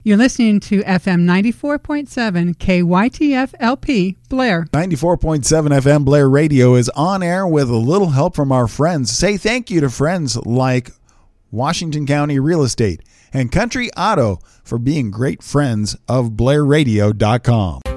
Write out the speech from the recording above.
You're listening to FM 94.7 KYTF-LP Blair. 94.7 FM Blair Radio is on air with a little help from our friends. Say thank you to friends like Washington County Real Estate and Country Auto for being great friends of BlairRadio.com.